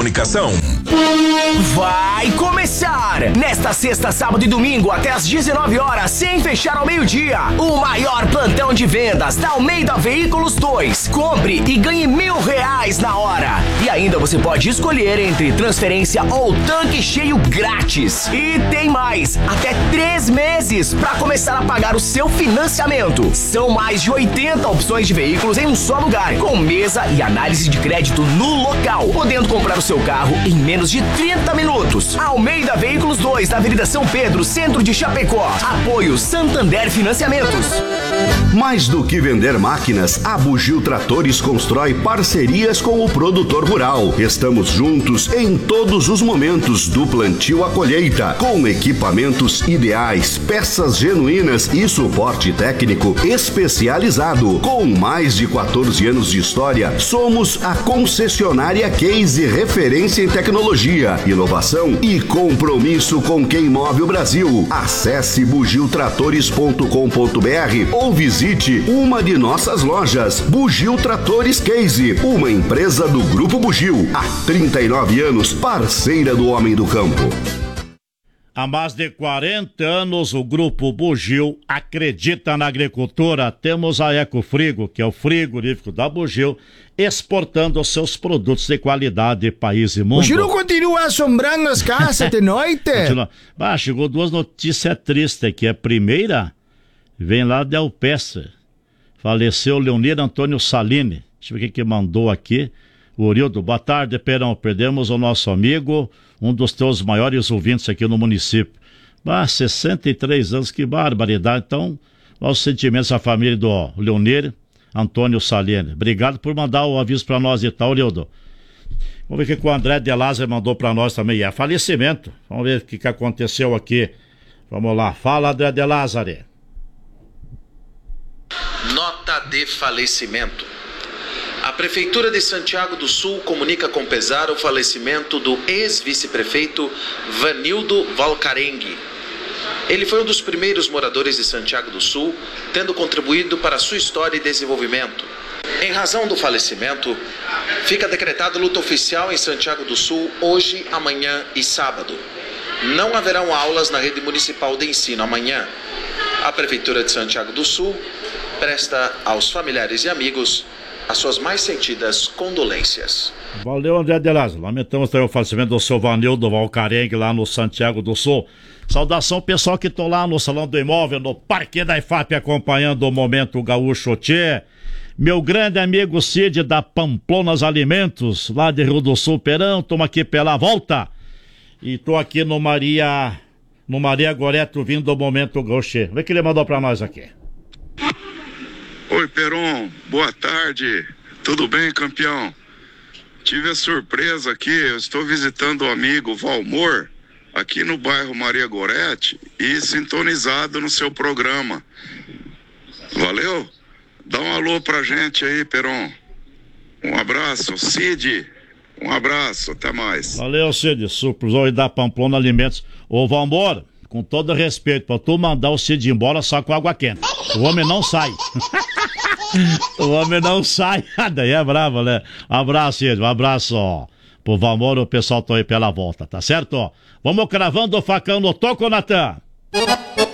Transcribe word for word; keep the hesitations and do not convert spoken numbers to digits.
Comunicação. Vai começar! Nesta sexta, sábado e domingo, até às dezenove horas, sem fechar ao meio-dia, o maior plantão de vendas da Almeida Veículos dois. Compre e ganhe mil reais na hora. E ainda você pode escolher entre transferência ou tanque cheio grátis. E tem mais, até três meses para começar a pagar o seu financiamento. São mais de oitenta opções de veículos em um só lugar, com mesa e análise de crédito no local, podendo comprar o seu carro em menos de trinta minutos. Almeida Veículos dois, na Avenida São Pedro, centro de Chapecó. Apoio Santander Financiamentos. Mais do que vender máquinas, a Bugio Tratores constrói parcerias com o produtor rural. Estamos juntos em todos os momentos, do plantio à colheita, com equipamentos ideais, peças genuínas e suporte técnico especializado. Com mais de quatorze anos de história, somos a concessionária Case, referência em tecnologia, inovação e compromisso com quem move o Brasil. Acesse bugio tratores ponto com ponto br ou visite uma de nossas lojas. Bugio Tratores Case, uma empresa do Grupo Bugio, há trinta e nove anos, parceira do homem do campo. Há mais de quarenta anos, o Grupo Bugio acredita na agricultura. Temos a Ecofrigo, que é o frigorífico da Bugio, exportando os seus produtos de qualidade país e mundo. O Giro continua assombrando as casas de noite. Continua. Bah, chegou duas notícias tristes aqui. A primeira vem lá de Alpestre. Faleceu Leonir Antônio Salini. Deixa eu ver o que mandou aqui. O Orildo, boa tarde, Perão. Perdemos o nosso amigo, um dos teus maiores ouvintes aqui no município. Bah, sessenta e três anos, que barbaridade. Então, nossos sentimentos à família do Leonir Antônio Salini. Obrigado por mandar o aviso para nós e tal, Orildo. Vamos ver o que o André de Lázaro mandou para nós também. É falecimento. Vamos ver o que, que aconteceu aqui. Vamos lá. Fala, André de Lázaro. Nota de falecimento. A Prefeitura de Santiago do Sul comunica com pesar o falecimento do ex-vice-prefeito Vanildo Valcarengue. Ele foi um dos primeiros moradores de Santiago do Sul, tendo contribuído para a sua história e desenvolvimento. Em razão do falecimento, fica decretado luto oficial em Santiago do Sul hoje, amanhã e sábado. Não haverão aulas na rede municipal de ensino amanhã. A Prefeitura de Santiago do Sul presta aos familiares e amigos as suas mais sentidas condolências. Valeu, André de Lázaro. Lamentamos também o falecimento do seu Vanildo Valcarengue lá no Santiago do Sul. Saudação pessoal que estão lá no Salão do Imóvel, no Parque da I F A P, acompanhando o Momento Gaúcho Tchê. Meu grande amigo Cid da Pamplonas Alimentos, lá de Rio do Sul, Perão, estamos aqui pela volta. E tô aqui no Maria, no Maria Goreto, vindo do Momento Gaúcho. Vê que ele mandou pra nós aqui. Oi, Peron, boa tarde, tudo bem, campeão? Tive a surpresa aqui, eu estou visitando o amigo Valmor, aqui no bairro Maria Gorete, e sintonizado no seu programa. Valeu? Dá um alô pra gente aí, Peron. Um abraço, Cid, um abraço, até mais. Valeu, Cid, surpresou e da Pamplona Alimentos. Ô, Valmor, com todo respeito, pra tu mandar o Cid embora só com água quente. O homem não sai. O homem não sai. Daí é bravo, né? Um abraço, Cid. Um abraço, ó. Pro Valmor, o pessoal tá aí pela volta, tá certo? Vamos cravando o facão no toco, Natan.